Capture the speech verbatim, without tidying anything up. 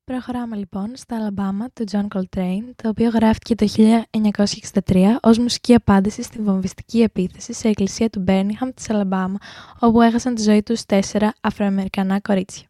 Προχωράμε λοιπόν στα Αλαμπάμα του John Coltrane, το οποίο γράφτηκε το χίλια εννιακόσια εξήντα τρία ως μουσική απάντηση στη βομβιστική επίθεση σε εκκλησία του Μπέρμιγχαμ της Αλαμπάμα, όπου έχασαν τη ζωή τους τέσσερα Αφροαμερικανά κορίτσια.